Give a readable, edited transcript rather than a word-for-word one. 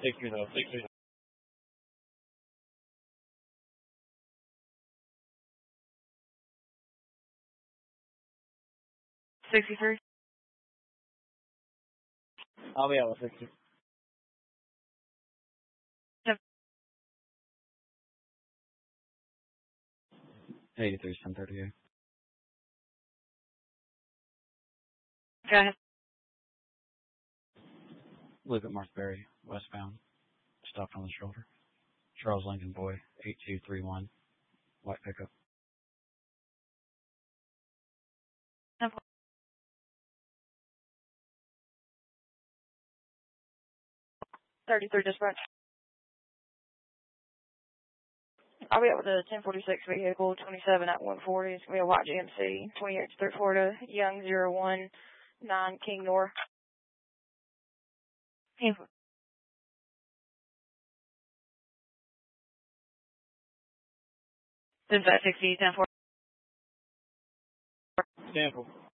60. 63. I'll be out with 60. 83, 1038. Go ahead. Live at Marthbury, westbound. Stopped on the shoulder. Charles Lincoln Boy, 8231. White pickup. 33 dispatch. I'll be out with a 1046 vehicle, 27 at 140. It's going to be a white GMC, 28 to 3 Florida, Young 019 King North. Dispatch 60, 1040. Stanford.